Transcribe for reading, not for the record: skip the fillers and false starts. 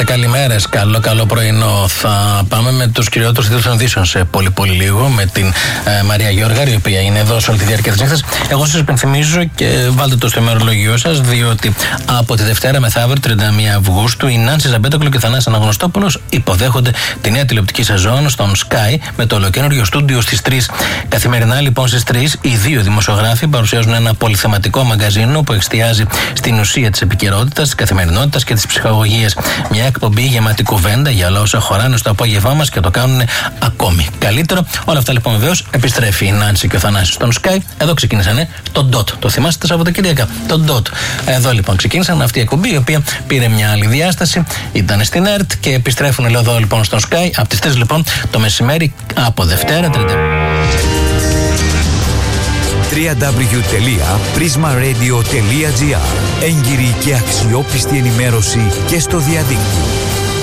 καλημέρες, καλό πρωινό. Θα πάμε με τους κυριότερους τίτλους των ειδήσεων σε πολύ λίγο με την Μαρία Γιώργαρη, η οποία είναι εδώ σε όλη τη διάρκεια της νύχτας. Εγώ σας υπενθυμίζω και βάλτε το στο ημερολογιό σας, διότι από τη Δευτέρα μεθαύριο 31 Αυγούστου η Νάνση Ζαμπέτοκλου και ο Θανάσης Αναγνωστόπουλος υποδέχονται τη νέα τηλεοπτική σεζόν στον Sky με το ολοκαίνουργιο στούντιο στις 3. Καθημερινά λοιπόν στις 3 οι δύο δημοσιογράφοι παρουσιάζουν ένα πολυθεματικό μαγκαζίνο που εστιάζει στην ουσία της επικαιρότητας, της καθημερινότητας και της ψυχαγωγίας. Μια εκπομπή γεμάτη κουβέντα για όλα όσα χωράνε στο απόγευμά μας και το κάνουν ακόμη καλύτερο. Όλα αυτά λοιπόν βεβαίως επιστρέφει η Νάνση και ο Θανάσης στον Sky. Εδώ ξεκίνησανε το DOT. Το θυμάστε τα Σαββατοκύριακα. Το DOT. Εδώ λοιπόν ξεκίνησαν αυτή η εκπομπή, η οποία πήρε μια άλλη διάσταση. Ήταν στην ΕΡΤ και επιστρέφουν εδώ λοιπόν στον Sky από τις 3 λοιπόν το μεσημέρι από Δευτέρα 30. www.prismaradio.gr. Έγκυρη και αξιόπιστη ενημέρωση και στο διαδίκτυο.